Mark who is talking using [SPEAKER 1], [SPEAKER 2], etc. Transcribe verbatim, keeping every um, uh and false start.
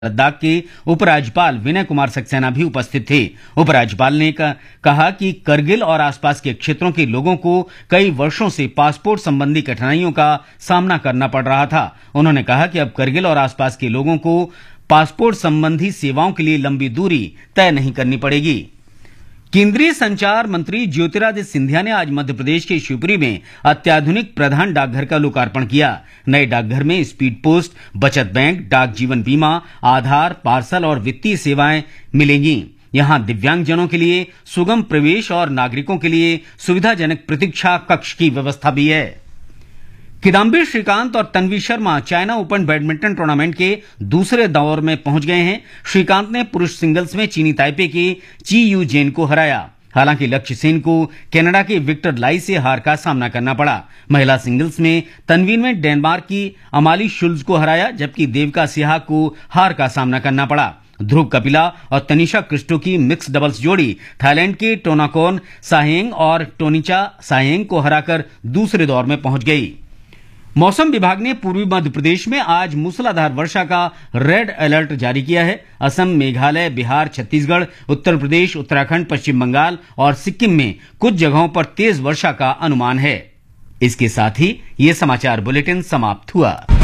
[SPEAKER 1] लद्दाख के उपराज्यपाल विनय कुमार सक्सेना भी उपस्थित थे। उपराज्यपाल ने कहा कि करगिल और आसपास के क्षेत्रों के लोगों को कई वर्षों से पासपोर्ट संबंधी कठिनाइयों का सामना करना पड़ रहा था। उन्होंने कहा कि अब करगिल और आसपास के लोगों को पासपोर्ट संबंधी सेवाओं के लिए लंबी दूरी तय नहीं करनी पड़ेगी। केंद्रीय संचार मंत्री ज्योतिरादित्य सिंधिया ने आज मध्य प्रदेश के शिवपुरी में अत्याधुनिक प्रधान डाकघर का लोकार्पण किया। नए डाकघर में स्पीड पोस्ट, बचत बैंक, डाक जीवन बीमा, आधार, पार्सल और वित्तीय सेवाएं मिलेंगी। यहां दिव्यांगजनों के लिए सुगम प्रवेश और नागरिकों के लिए सुविधाजनक प्रतीक्षा कक्ष की व्यवस्था भी है। किदाम्बी श्रीकांत और Tanvi Sharma China open badminton tournament के दूसरे दौर में पहुंच गए हैं। श्रीकांत ने पुरुष सिंगल्स में चीनी ताइपे के ची यू जेन को हराया। हालांकि लक्ष्य सेन को कनाडा के विक्टर लाई से हार का सामना करना पड़ा। महिला सिंगल्स में तन्वी ने डेनमार्क की अमाली शुल्ज को हराया, जबकि देविका सिहा को हार का सामना करना पड़ा। ध्रुव कपिला और तनिषा क्रिस्टो की मिक्स डबल्स जोड़ी थाईलैंड के टोनाकोन साहेंग और टोनिचा साहेंग को हराकर दूसरे दौर में पहुंच गई। मौसम विभाग ने पूर्वी मध्य प्रदेश में आज मूसलाधार वर्षा का रेड अलर्ट जारी किया है। असम, मेघालय, बिहार, छत्तीसगढ़, उत्तर प्रदेश, उत्तराखंड, पश्चिम बंगाल और सिक्किम में कुछ जगहों पर तेज वर्षा का अनुमान है। इसके साथ ही ये समाचार बुलेटिन समाप्त हुआ।